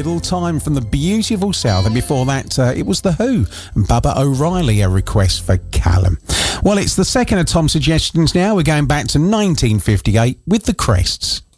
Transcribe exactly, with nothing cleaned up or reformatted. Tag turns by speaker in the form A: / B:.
A: Little Time from the beautiful South, and before that uh, it was The Who and Bubba O'Reilly, a request for Callum. Well, it's the second of Tom's suggestions now. We're going back to nineteen fifty-eight with the Crests.